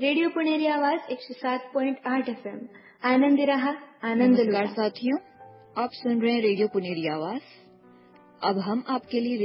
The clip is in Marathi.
रेडियो पुनेरी आवाज 107.8 FM। आनंदी रहा, आनंद नमस्कार लुटा। साथियों, आप सुन रहे हैं रेडियो पुनेरी आवाज। अब हम आपके लिए